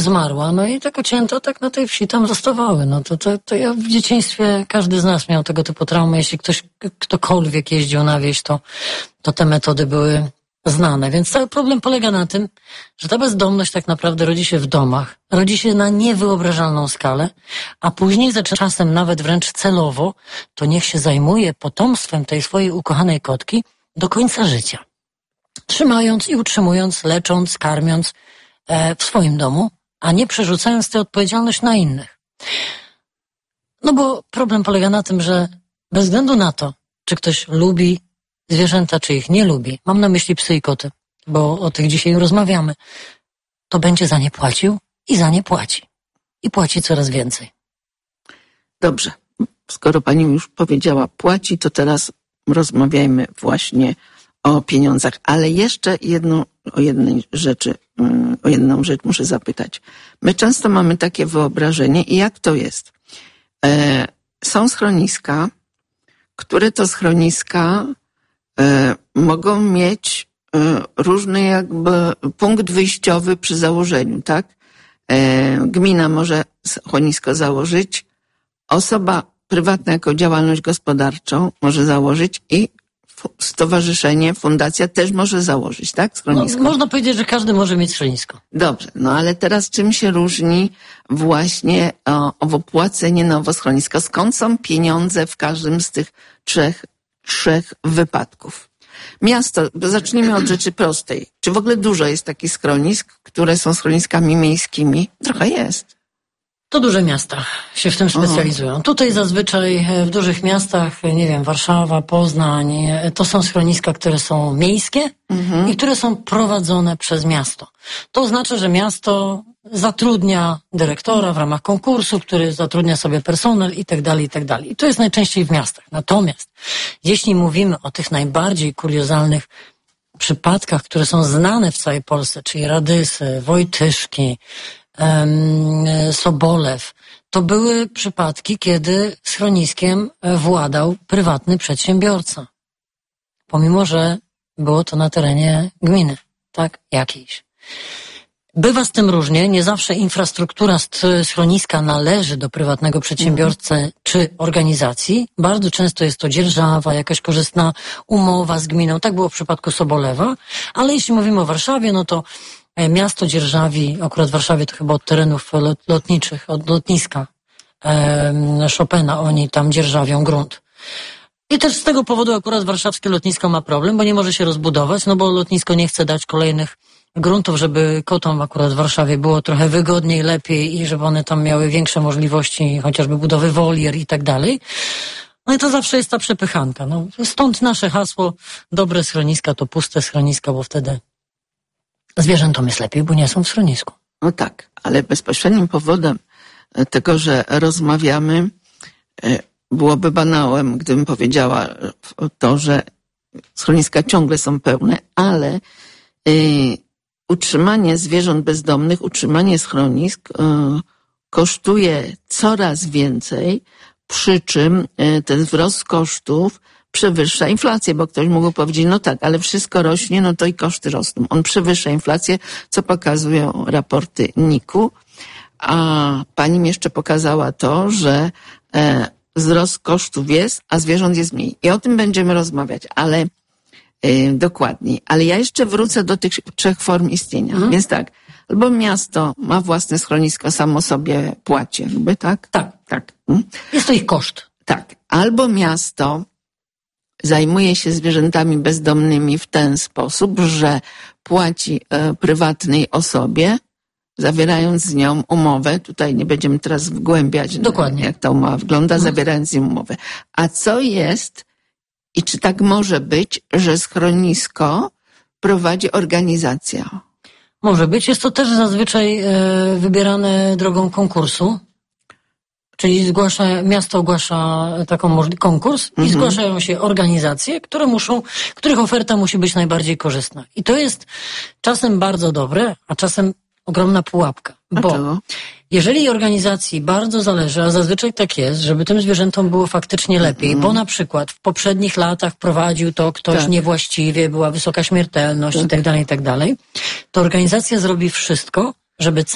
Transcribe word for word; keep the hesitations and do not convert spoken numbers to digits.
zmarła, no i te kocięta tak na tej wsi tam zostawały. No to, to, to ja w dzieciństwie, każdy z nas miał tego typu traumy. Jeśli ktoś, ktokolwiek jeździł na wieś, to, to te metody były znane. Więc cały problem polega na tym, że ta bezdomność tak naprawdę rodzi się w domach, rodzi się na niewyobrażalną skalę, a później zaczyna czasem nawet wręcz celowo, to niech się zajmuje potomstwem tej swojej ukochanej kotki do końca życia. Trzymając i utrzymując, lecząc, karmiąc e, w swoim domu, a nie przerzucając tę odpowiedzialność na innych. No bo problem polega na tym, że bez względu na to, czy ktoś lubi zwierzęta, czy ich nie lubi, mam na myśli psy i koty, bo o tych dzisiaj rozmawiamy, to będzie za nie płacił i za nie płaci. I płaci coraz więcej. Dobrze. Skoro pani już powiedziała płaci, to teraz rozmawiajmy właśnie o pieniądzach. Ale jeszcze jedną, o jednej rzeczy, o jedną rzecz muszę zapytać. My często mamy takie wyobrażenie i jak to jest? E, są schroniska, które to schroniska e, mogą mieć e, różny jakby punkt wyjściowy przy założeniu, tak? E, gmina może schronisko założyć, osoba prywatna jako działalność gospodarczą może założyć i stowarzyszenie, fundacja też może założyć, tak? Schronisko. No, można powiedzieć, że każdy może mieć schronisko. Dobrze, no ale teraz czym się różni właśnie o, owo płacenie na owo schronisko? Skąd są pieniądze w każdym z tych trzech, trzech wypadków? Miasto, zacznijmy od rzeczy prostej. Czy w ogóle dużo jest takich schronisk, które są schroniskami miejskimi? Trochę jest. To duże miasta się w tym specjalizują. Aha. Tutaj zazwyczaj w dużych miastach, nie wiem, Warszawa, Poznań, to są schroniska, które są miejskie mhm. i które są prowadzone przez miasto. To oznacza, że miasto zatrudnia dyrektora w ramach konkursu, który zatrudnia sobie personel i tak dalej, i tak dalej. I to jest najczęściej w miastach. Natomiast jeśli mówimy o tych najbardziej kuriozalnych przypadkach, które są znane w całej Polsce, czyli Radysy, Wojtyszki, Sobolew, to były przypadki, kiedy schroniskiem władał prywatny przedsiębiorca. Pomimo, że było to na terenie gminy, tak? Jakiejś. Bywa z tym różnie, nie zawsze infrastruktura schroniska należy do prywatnego przedsiębiorcy mhm. czy organizacji. Bardzo często jest to dzierżawa, jakaś korzystna umowa z gminą. Tak było w przypadku Sobolewa, ale jeśli mówimy o Warszawie, no to miasto dzierżawi, akurat w Warszawie to chyba od terenów lotniczych, od lotniska e, Chopina, oni tam dzierżawią grunt. I też z tego powodu akurat warszawskie lotnisko ma problem, bo nie może się rozbudować, no bo lotnisko nie chce dać kolejnych gruntów, żeby kotom akurat w Warszawie było trochę wygodniej, lepiej i żeby one tam miały większe możliwości, chociażby budowy wolier i tak dalej. No i to zawsze jest ta przepychanka. No, stąd nasze hasło, dobre schroniska to puste schroniska, bo wtedy zwierzętom jest lepiej, bo nie są w schronisku. No tak, ale bezpośrednim powodem tego, że rozmawiamy, byłoby banałem, gdybym powiedziała to, że schroniska ciągle są pełne, ale y, utrzymanie zwierząt bezdomnych, utrzymanie schronisk y, kosztuje coraz więcej, przy czym y, ten wzrost kosztów przewyższa inflację, bo ktoś mógł powiedzieć, no tak, ale wszystko rośnie, no to i koszty rosną. On przewyższa inflację, co pokazują raporty N I K-u, a pani mi jeszcze pokazała to, że e, wzrost kosztów jest, a zwierząt jest mniej. I o tym będziemy rozmawiać, ale e, dokładniej. Ale ja jeszcze wrócę do tych trzech form istnienia. Mhm. Więc tak, albo miasto ma własne schronisko, samo sobie płaci, jakby, tak? Tak. Tak. Hmm? Jest to ich koszt. Tak. Albo miasto zajmuje się zwierzętami bezdomnymi w ten sposób, że płaci e, prywatnej osobie, zawierając z nią umowę. Tutaj nie będziemy teraz wgłębiać, dokładnie, jak ta umowa wygląda, hmm. zawierając z nim umowę. A co jest i czy tak może być, że schronisko prowadzi organizacja? Może być. Jest to też zazwyczaj e, wybierane drogą konkursu. Czyli zgłasza, miasto ogłasza taką możli- konkurs mhm. i zgłaszają się organizacje, które muszą, których oferta musi być najbardziej korzystna. I to jest czasem bardzo dobre, a czasem ogromna pułapka. Bo czego? Jeżeli organizacji bardzo zależy, a zazwyczaj tak jest, żeby tym zwierzętom było faktycznie lepiej, mhm. bo na przykład w poprzednich latach prowadził to ktoś tak. niewłaściwie, była wysoka śmiertelność tak. i tak dalej, i tak dalej, to organizacja zrobi wszystko, żeby